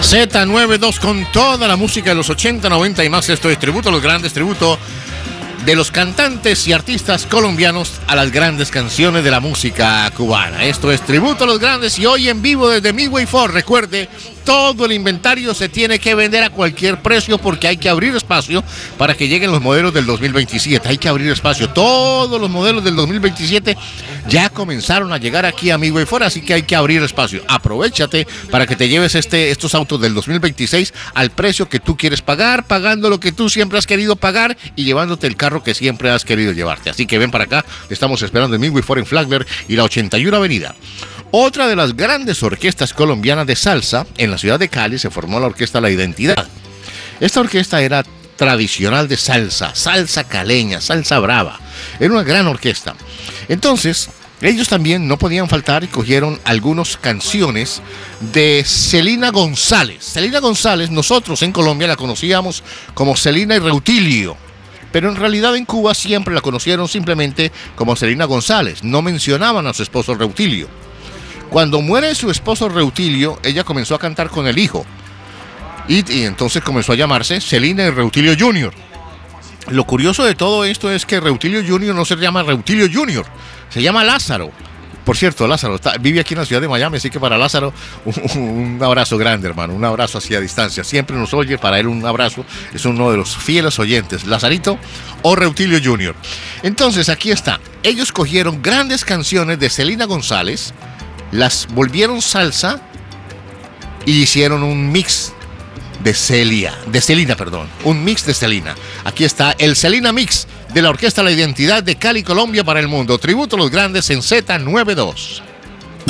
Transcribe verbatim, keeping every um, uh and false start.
Z noventa y dos con toda la música de los ochenta, noventa y más. Esto es tributo a los grandes, tributo de los cantantes y artistas colombianos a las grandes canciones de la música cubana. Esto es tributo a los grandes y hoy en vivo desde Midway Ford. Recuerde, todo el inventario se tiene que vender a cualquier precio porque hay que abrir espacio para que lleguen los modelos del dos mil veintisiete. Hay que abrir espacio. Todos los modelos del dos mil veintisiete ya comenzaron a llegar aquí a Midway Ford, así que hay que abrir espacio. Aprovéchate para que te lleves este, estos autos del dos mil veintiséis al precio que tú quieres pagar, pagando lo que tú siempre has querido pagar y llevándote el carro que siempre has querido llevarte. Así que ven para acá, te estamos esperando en Midway Ford en Flagler y la ochenta y una Avenida. Otra de las grandes orquestas colombianas de salsa, en la ciudad de Cali se formó la orquesta La Identidad. Esta orquesta era tradicional de salsa, salsa caleña, salsa brava. Era una gran orquesta. Entonces, ellos también no podían faltar y cogieron algunas canciones de Celina González. Celina González, nosotros en Colombia la conocíamos como Celina y Reutilio, pero en realidad en Cuba siempre la conocieron simplemente como Celina González. No mencionaban a su esposo Reutilio. Cuando muere su esposo Reutilio, ella comenzó a cantar con el hijo. Y, y entonces comenzó a llamarse Celina y Reutilio junior Lo curioso de todo esto es que Reutilio junior no se llama Reutilio junior, se llama Lázaro. Por cierto, Lázaro está, vive aquí en la ciudad de Miami, así que para Lázaro un, un abrazo grande, hermano, un abrazo así a distancia. Siempre nos oye, para él un abrazo, es uno de los fieles oyentes, Lazarito o Reutilio junior Entonces, aquí está. Ellos cogieron grandes canciones de Celina González, las volvieron salsa y hicieron un mix de Celia, de Celina, perdón, un mix de Celina. Aquí está el Celina Mix de la Orquesta La Identidad de Cali, Colombia para el mundo. Tributo a los grandes en Z noventa y dos.